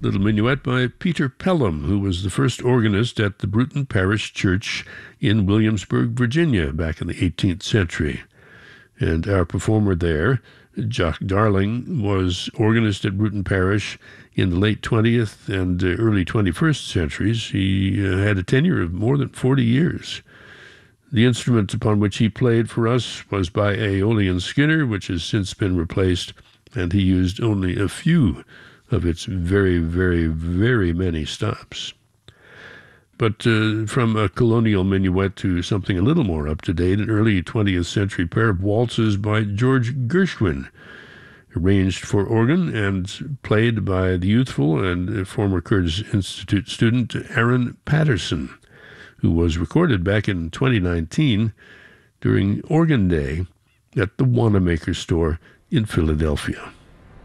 little minuet by Peter Pelham, who was the first organist at the Bruton Parish Church in Williamsburg, Virginia, back in the 18th century. And our performer there, Jock Darling, was organist at Bruton Parish in the late 20th and early 21st centuries. He had a tenure of more than 40 years. The instrument upon which he played for us was by Aeolian Skinner, which has since been replaced, and he used only a few of its very, very, very many stops. But from a colonial minuet to something a little more up-to-date, an early 20th century pair of waltzes by George Gershwin, arranged for organ and played by the youthful and former Curtis Institute student Aaron Patterson, who was recorded back in 2019 during Organ Day at the Wanamaker store in Philadelphia.